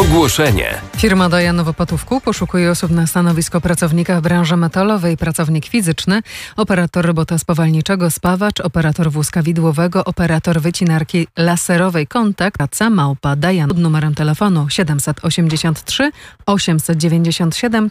Ogłoszenie. Firma Dajanowo Wopatówku poszukuje osób na stanowisko pracownika w branży metalowej, pracownik fizyczny, operator robota spawalniczego, spawacz, operator wózka widłowego, operator wycinarki laserowej. Kontakt @Dajan pod numerem telefonu 783 897